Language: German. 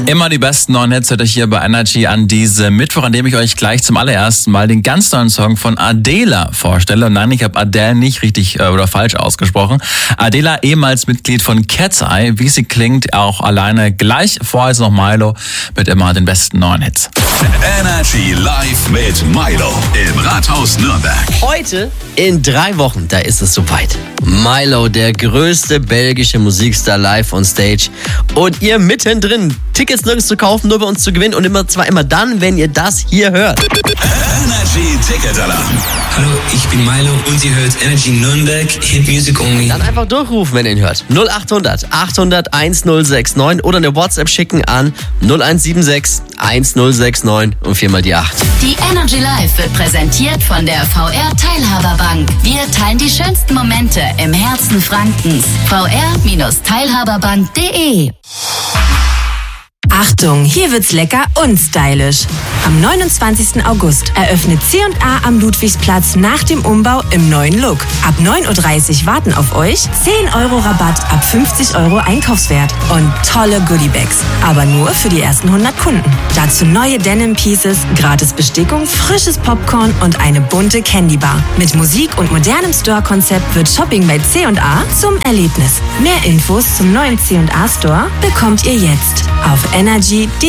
Immer die besten neuen Hits hört euch hier bei Energy an diesem Mittwoch, an dem ich euch gleich zum allerersten Mal den ganz neuen Song von Adela vorstelle. Und nein, ich habe Adele nicht richtig oder falsch ausgesprochen. Adela, ehemals Mitglied von Cat's Eye, wie sie klingt, auch alleine. Gleich vorher ist noch Milo mit immer den besten neuen Hits. Energy live mit Milo im Rathaus Nürnberg. Heute in 3 Wochen, da ist es soweit. Milo, der größte belgische Musikstar, live on stage. Und ihr mittendrin. Tickets nirgends zu kaufen, nur bei uns zu gewinnen. Und zwar immer dann, wenn ihr das hier hört. Energy Ticket Alarm. Hallo, ich bin Milo und ihr hört Energy Nürnberg, Hit Music Only. Dann einfach durchrufen, wenn ihr ihn hört. 0800 800 1069 oder eine WhatsApp schicken an 0176 1069 und 4 mal die 8. Die Energy Live wird präsentiert von der VR Teilhaberbank. Wir teilen die schönsten Momente im Herzen Frankens. vr-teilhaberbank.de. Achtung, hier wird's lecker und stylisch. Am 29. August eröffnet C&A am Ludwigsplatz nach dem Umbau im neuen Look. Ab 9.30 Uhr warten auf euch 10 € Rabatt ab 50 € Einkaufswert und tolle Goodiebags. Aber nur für die ersten 100 Kunden. Dazu neue Denim Pieces, gratis Bestickung, frisches Popcorn und eine bunte Candybar. Mit Musik und modernem Store-Konzept wird Shopping bei C&A zum Erlebnis. Mehr Infos zum neuen C&A Store bekommt ihr jetzt auf energy.de.